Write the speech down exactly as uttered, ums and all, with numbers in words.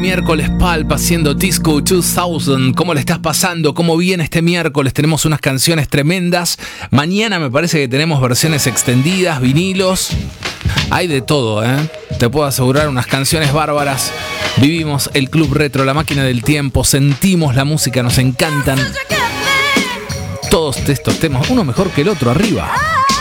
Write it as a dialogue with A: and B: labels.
A: Miércoles Pulp haciendo Disco dos mil. ¿Cómo le estás pasando? ¿Cómo viene este miércoles? Tenemos unas canciones tremendas. Mañana me parece que tenemos versiones extendidas, vinilos. Hay de todo, ¿eh? Te puedo asegurar unas canciones bárbaras. Vivimos el Club Retro, la máquina del tiempo. Sentimos la música, nos encantan. Todos estos temas, uno mejor que el otro, arriba.